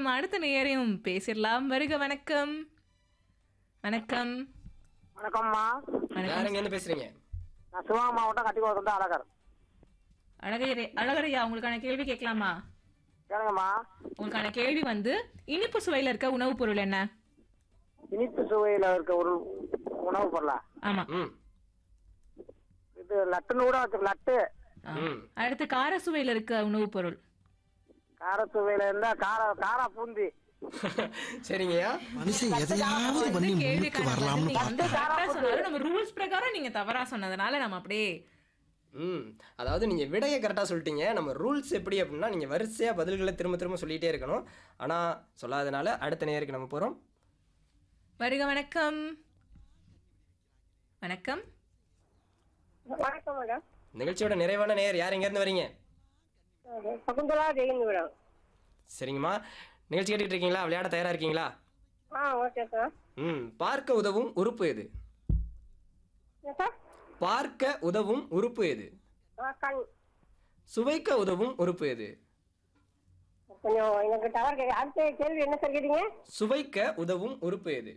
நம்ம அடுத்த நேரையும் பேசிடலாம். வருக வணக்கம். வணக்கம். வணக்கம்மா. யாருங்க என்ன பேசுறீங்க? நான் சிவகங்கை மாவட்டம் கட்டிக்கோடு அழகர். அழகரையா, உங்களுக்கான கேள்வி கேட்கலாமா? கேளுங்கம்மா. உங்களுக்கான கேள்வி வந்து இனிப்பு சுவையில இருக்க உணவுப் பொருள் என்ன? இனிப்பு சுவையில இருக்க ஒரு உணவு பொருளா? ஆமா. இது லட்டுன்னு கூட வச்சு லட்டு. அடுத்து கார சுவையில இருக்க உணவுப் பொருள். கார சுவையில இருந்தா காரா பூந்தி. சரிங்கய்யா. மனுஷன் எதையாவது பண்ணி முன்னுக்கு வரலாம்னு நம்ம ரூல்ஸ் பிரகாரம் நீங்க தவறா சொன்னதுனால நம்ம அப்படியே அதாவது நீங்க விடையை கரெக்டா சொல்லிட்டீங்க. நம்ம ரூல்ஸ் எப்படி அப்படின்னா நீங்க வரிசையா பதில்களை திரும்ப திரும்ப சொல்லிட்டே இருக்கணும். ஆனா சொல்லாதனால அடுத்த நேருக்கு நம்ம போறோம். வருக வணக்கம். வணக்கம். வணக்கம் மேடம். நிகழ்ச்சியோட நிறைவான நேர் யார், எங்க இருந்து வரீங்க? சகுந்தலா ஜெயின் மேடம். சரிங்கம்மா, நிகழ்ச்சி கேட்டுட்டு இருக்கீங்களா? விளையாட தயாரா இருக்கீங்களா? Okay sir. பார்க்க உதவும் உறுப்பு எது? சார், பார்க்க உதவும் உறுப்பு எது? கண். சுவைக்க உதவும் உறுப்பு எது? கொஞ்சம் எனக்கு டவர் அடுத்த கேள்வி என்ன சார் கேட்டீங்க? சுவைக்க உதவும் உறுப்பு எது?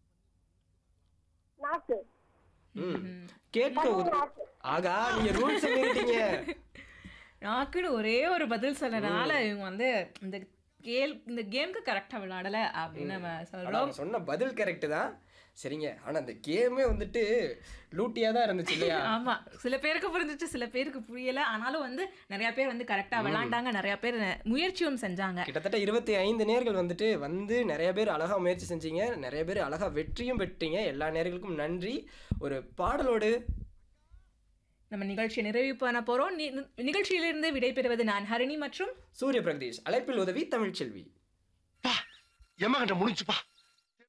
நாக்கு. கேட்க ஆகா, நீங்க ரூல்ஸ் சொல்லிட்டீங்க. நாக்குன்னு ஒரே ஒரு பதில் சொன்னதுனால இவங்க வந்து இந்த கேமுக்கு கரெக்டா விளையாடல அப்படின்னு நம்ம சொல்றோம். சொன்ன பதில் கரெக்ட் தான். சரிங்க, ஆனா அந்த கேமே வந்துட்டு லூட்டியா தான் இருந்துச்சு இல்லையா? ஆமா, சில பேருக்கு புரிஞ்சிச்சு, சில பேருக்கு புரியல. ஆனாலும் வந்து நிறைய பேர் வந்து கரெக்டா விளையாண்டாங்க, நிறைய பேர் முயற்சியும் செஞ்சாங்க. கிட்டத்தட்ட 25 நேர்கள் வந்து நிறைய பேர் அழகா முயற்சி செஞ்சீங்க, நிறைய பேர் அழகா வெற்றியும் பெற்றீங்க. எல்லா நேர்களுக்கும் நன்றி. ஒரு பாடலோடு நம்ம நிகழ்ச்சியை நிறைவு பண்ண போறோம். நிகழ்ச்சியிலிருந்து விடைபெறுவது நான் ஹரிணி மற்றும் சூரிய பிரகதீஷ். அழைப்பில் உதவி தமிழ்ச்செல்வி. எம்மா கிட்ட முடிஞ்சுப்பா.